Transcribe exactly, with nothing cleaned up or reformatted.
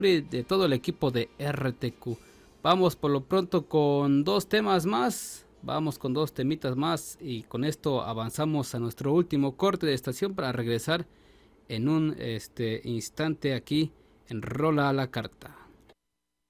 de todo el equipo de R T Q. Vamos por lo pronto con dos temas más. Vamos con dos temitas más y con esto avanzamos a nuestro último corte de estación para regresar en un este instante aquí en Rola a la Carta.